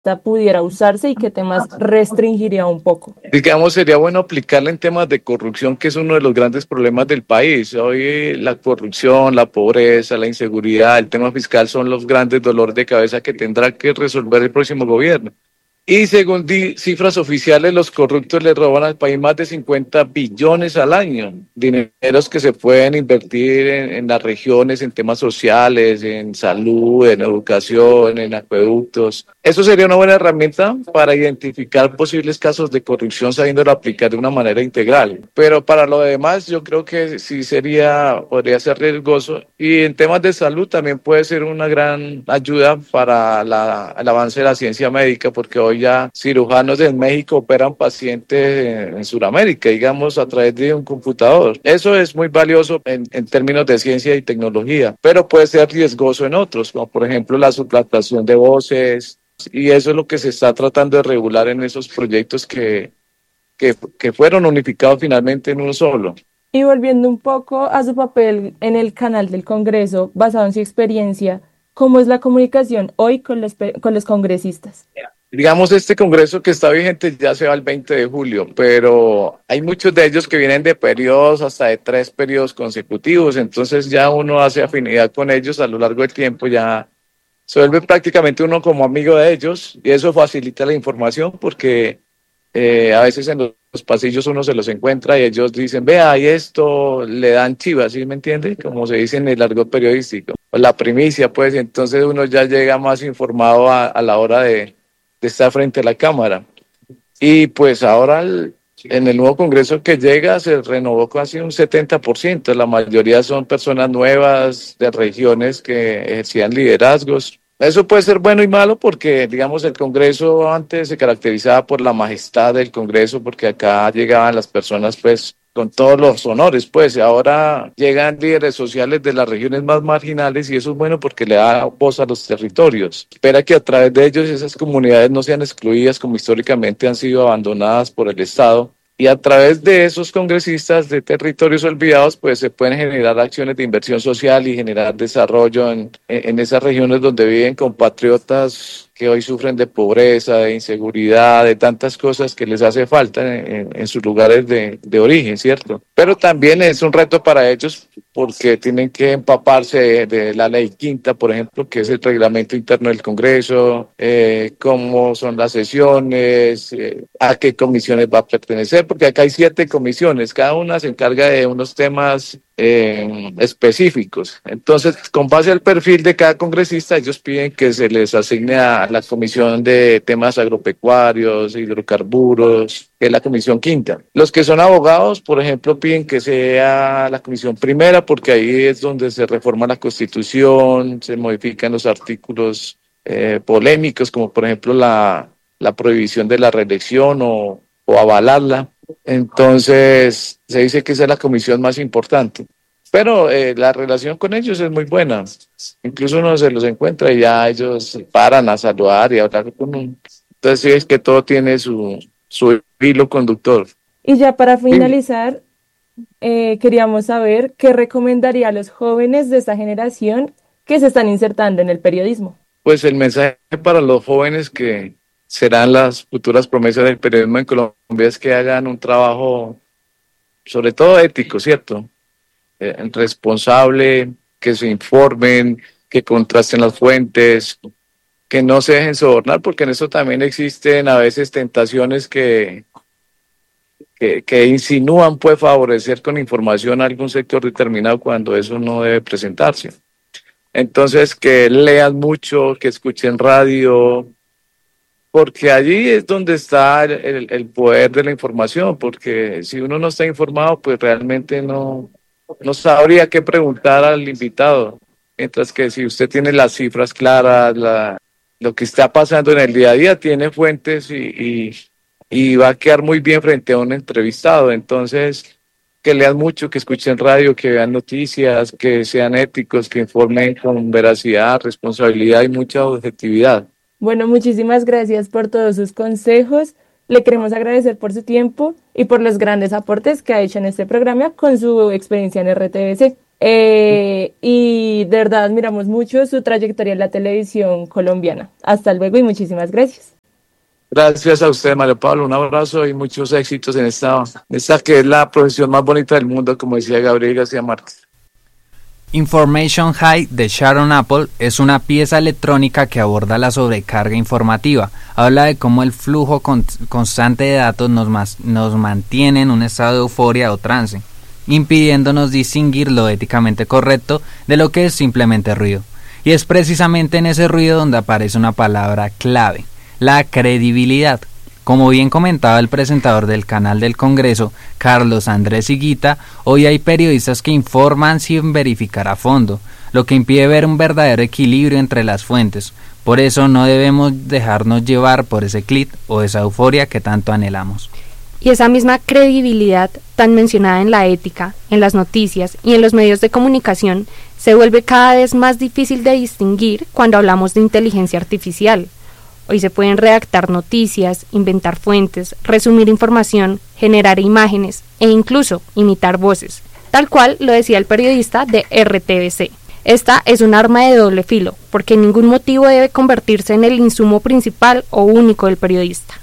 pudiera usarse y qué temas restringiría un poco. Digamos, sería bueno aplicarla en temas de corrupción, que es uno de los grandes problemas del país. Hoy la corrupción, la pobreza, la inseguridad, el tema fiscal son los grandes dolores de cabeza que tendrá que resolver el próximo gobierno. Y según cifras oficiales, los corruptos le roban al país más de 50 billones al año, dineros que se pueden invertir en las regiones, en temas sociales, en salud, en educación, en acueductos. Eso sería una buena herramienta para identificar posibles casos de corrupción sabiéndolo aplicar de una manera integral. Pero para lo demás, yo creo que sí podría ser riesgoso. Y en temas de salud también puede ser una gran ayuda para el avance de la ciencia médica, porque hoy ya cirujanos en México operan pacientes en Sudamérica, digamos, a través de un computador. Eso es muy valioso en términos de ciencia y tecnología, pero puede ser riesgoso en otros, como por ejemplo la suplantación de voces, y eso es lo que se está tratando de regular en esos proyectos que fueron unificados finalmente en uno solo. Y volviendo un poco a su papel en el canal del Congreso, basado en su experiencia, ¿cómo es la comunicación hoy con los congresistas? Digamos, este congreso que está vigente ya se va el 20 de julio, pero hay muchos de ellos que vienen de periodos hasta de 3 periodos consecutivos, entonces ya uno hace afinidad con ellos a lo largo del tiempo, ya se vuelve prácticamente uno como amigo de ellos y eso facilita la información porque a veces en los pasillos uno se los encuentra y ellos dicen, vea, y esto le dan chivas, ¿sí me entiende? Como se dice en el argot periodístico, o la primicia, pues, y entonces uno ya llega más informado a la hora de estar frente a la cámara. Y pues ahora en el nuevo Congreso que llega se renovó casi un 70%, la mayoría son personas nuevas de regiones que ejercían liderazgos. Eso puede ser bueno y malo porque, digamos, el Congreso antes se caracterizaba por la majestad del Congreso, porque acá llegaban las personas, pues, con todos los honores, pues, ahora llegan líderes sociales de las regiones más marginales y eso es bueno porque le da voz a los territorios. Espera que a través de ellos esas comunidades no sean excluidas como históricamente han sido abandonadas por el Estado. Y a través de esos congresistas de territorios olvidados, pues se pueden generar acciones de inversión social y generar desarrollo en esas regiones donde viven compatriotas que hoy sufren de pobreza, de inseguridad, de tantas cosas que les hace falta en sus lugares de origen, ¿cierto? Pero también es un reto para ellos porque tienen que empaparse de la ley quinta, por ejemplo, que es el reglamento interno del Congreso, cómo son las sesiones, a qué comisiones va a pertenecer, porque acá hay 7 comisiones, cada una se encarga de unos temas específicos. Entonces, con base al perfil de cada congresista, ellos piden que se les asigne a la comisión de temas agropecuarios, hidrocarburos, que es la comisión quinta. Los que son abogados, por ejemplo, piden que sea la comisión primera, porque ahí es donde se reforma la Constitución, se modifican los artículos polémicos, como por ejemplo la prohibición de la reelección o avalarla. Entonces, se dice que esa es la comisión más importante. Pero la relación con ellos es muy buena. Incluso uno se los encuentra y ya ellos paran a saludar y a hablar con uno. Entonces, sí, es que todo tiene su hilo conductor. Y ya para finalizar, queríamos saber qué recomendaría a los jóvenes de esta generación que se están insertando en el periodismo. Pues el mensaje para los jóvenes que serán las futuras promesas del periodismo en Colombia es que hagan un trabajo, sobre todo ético, ¿cierto? Responsable, que se informen, que contrasten las fuentes, que no se dejen sobornar, porque en eso también existen a veces tentaciones que insinúan pues favorecer con información a algún sector determinado cuando eso no debe presentarse. Entonces, que lean mucho, que escuchen radio, porque allí es donde está el poder de la información, porque si uno no está informado, pues realmente no sabría qué preguntar al invitado. Mientras que si usted tiene las cifras claras, lo que está pasando en el día a día, tiene fuentes y va a quedar muy bien frente a un entrevistado. Entonces, que lean mucho, que escuchen radio, que vean noticias, que sean éticos, que informen con veracidad, responsabilidad y mucha objetividad. Bueno, muchísimas gracias por todos sus consejos. Le queremos agradecer por su tiempo y por los grandes aportes que ha hecho en este programa con su experiencia en RTBC. Y de verdad admiramos mucho su trayectoria en la televisión colombiana. Hasta luego y muchísimas gracias. Gracias a usted, Mario Pablo. Un abrazo y muchos éxitos en esta que es la profesión más bonita del mundo, como decía Gabriel García Márquez. Information High de Sharon Apple es una pieza electrónica que aborda la sobrecarga informativa. Habla de cómo el flujo constante de datos nos mantiene en un estado de euforia o trance, impidiéndonos distinguir lo éticamente correcto de lo que es simplemente ruido. Y es precisamente en ese ruido donde aparece una palabra clave: la credibilidad. Como bien comentaba el presentador del canal del Congreso, Carlos Andrés Higuita, hoy hay periodistas que informan sin verificar a fondo, lo que impide ver un verdadero equilibrio entre las fuentes. Por eso no debemos dejarnos llevar por ese clic o esa euforia que tanto anhelamos. Y esa misma credibilidad tan mencionada en la ética, en las noticias y en los medios de comunicación se vuelve cada vez más difícil de distinguir cuando hablamos de inteligencia artificial. Hoy se pueden redactar noticias, inventar fuentes, resumir información, generar imágenes e incluso imitar voces, tal cual lo decía el periodista de RTBC. Esta es un arma de doble filo, porque ningún motivo debe convertirse en el insumo principal o único del periodista.